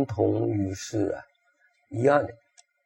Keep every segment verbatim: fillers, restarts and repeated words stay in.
同于世啊，一样的。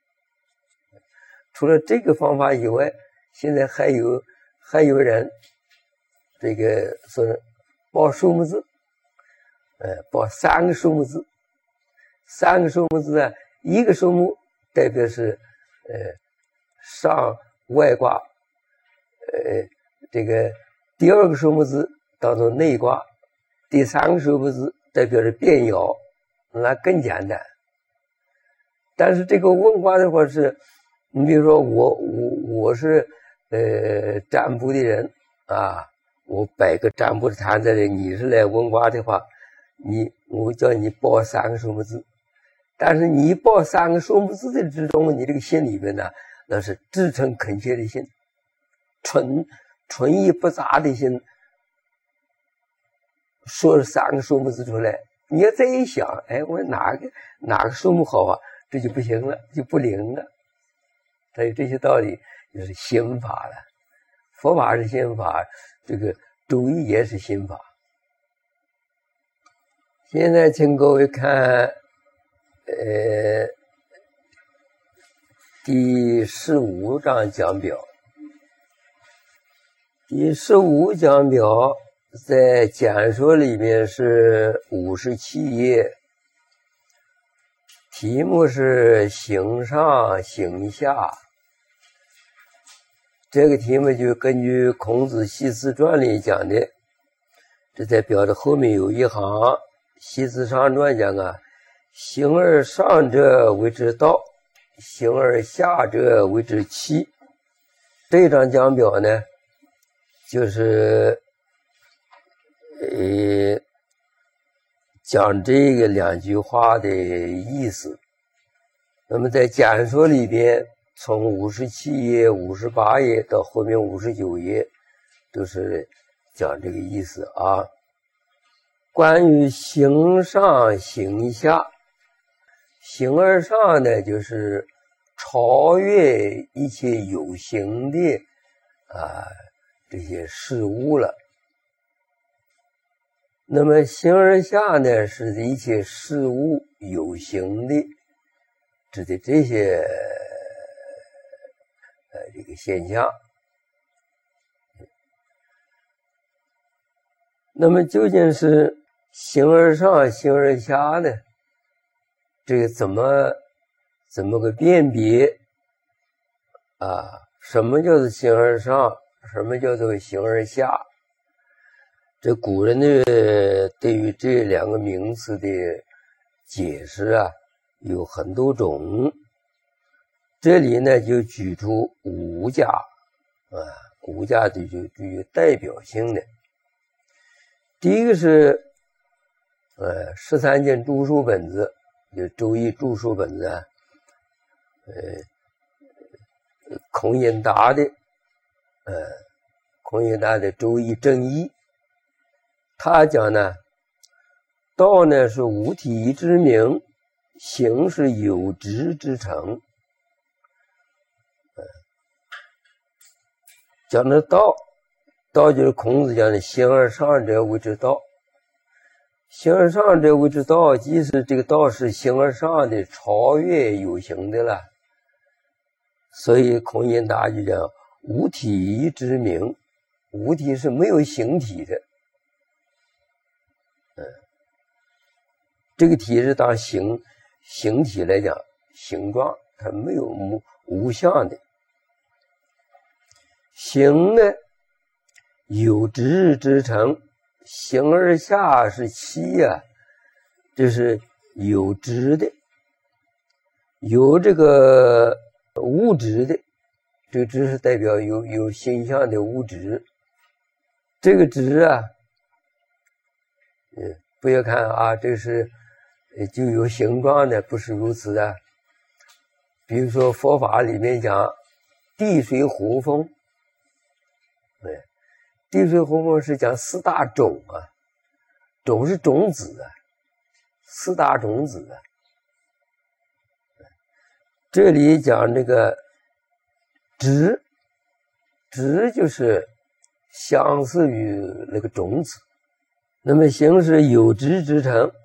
除了这个方法以外，现在还有还有人这个说报数目字，呃，报三个数目字，三个数目字啊，一个数目代表是呃上外卦，呃，这个第二个数目字当做内卦，第三个数目字代表着变爻，那更简单。但是这个问卦的话是，你比如说我我我是呃占卜的人啊，我摆个占卜的摊在这，你是来问卦的话，你我叫你报三个数目字，但是你报三个数目字的之中，你这个心里面呢，那是至诚恳切的心，纯纯一不杂的心，说三个数目字出来，你要再一想，哎，我哪个哪个数目好啊，这就不行了，就不灵了。所以这些道理就是心法了，佛法是心法，这个周易也是心法。现在请各位看，呃，第十五章讲表。第十五讲表在简说里面是五十七页，题目是形上形下。这个题目就根据孔子系辞传里讲的，这在表的后面有一行，系辞上传讲啊，形而上者谓之道，形而下者谓之器。这张讲表呢，就是呃讲这个两句话的意思。那么在简说里边，从五十七页、五十八页到后面五十九页，都是讲这个意思啊。关于形上形下，形而上呢，就是超越一切有形的啊这些事物了。那么形而下呢，是一切事物有形的，指的这些呃这个现象。那么究竟是形而上形而下呢？这个怎么怎么个辨别啊？什么叫做形而上，什么叫做形而下？这古人呢对于这两个名词的解释啊有很多种，这里呢就举出五家啊，五家就就具有代表性的。第一个是呃十三件注疏本子，就周易注疏本子啊，呃孔颖达的呃孔颖达的周易正义，他讲呢，道呢是无体之名，形是有质之成。呃讲的道，道就是孔子讲的形而上者谓之道。形而上者谓之道，即使这个道是形而上的，超越有形的了。所以孔颖达就讲无体之名，无体是没有形体的。嗯，这个体是当形形体来讲，形状它没有无无相的。形呢有质之成，形而下是器啊，这是有质的，有这个物质的，这个质是代表有有形象的物质。这个质啊，嗯，不要看啊，这是就有形状的，不是如此的。比如说佛法里面讲地水火风，对，地水火风是讲四大种啊，种是种子啊，四大种子啊。这里讲这个质，质就是相似于那个种子。那么形是有质之成，